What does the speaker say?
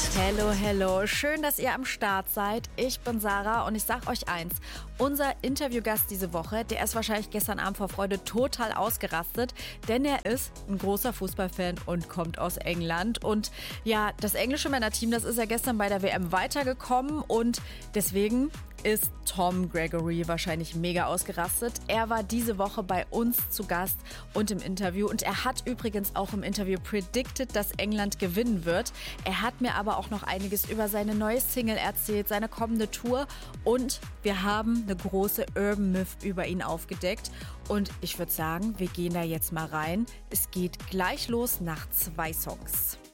Hello, hello. Schön, dass ihr am Start seid. Ich bin Sarah und ich sag euch eins. Unser Interviewgast diese Woche, der ist wahrscheinlich gestern Abend vor Freude total ausgerastet, denn er ist ein großer Fußballfan und kommt aus England. Und ja, das englische Männerteam, das ist ja gestern bei der WM weitergekommen und deswegen ist Tom Gregory wahrscheinlich mega ausgerastet. Er war diese Woche bei uns zu Gast und im Interview und er hat übrigens auch im Interview predicted, dass England gewinnen wird. Er hat mir aber auch noch einiges über seine neue Single erzählt, seine kommende Tour und wir haben eine große Urban Myth über ihn aufgedeckt und ich würde sagen, wir gehen da jetzt mal rein. Es geht gleich los nach 2 Songs.